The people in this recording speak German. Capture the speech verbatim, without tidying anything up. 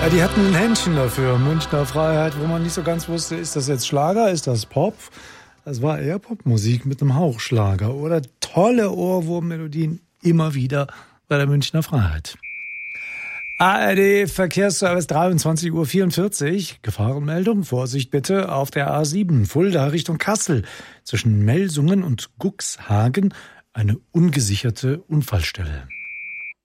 Ja, die hatten ein Händchen dafür. Münchner Freiheit, wo man nicht so ganz wusste, ist das jetzt Schlager, ist das Pop? Das war eher Popmusik mit einem Hauchschlager oder tolle Ohrwurmmelodien immer wieder bei der Münchner Freiheit. A R D Verkehrsservice dreiundzwanzig Uhr vierundvierzig. Gefahrenmeldung, Vorsicht bitte auf der A sieben, Fulda Richtung Kassel. Zwischen Melsungen und Guxhagen eine ungesicherte Unfallstelle.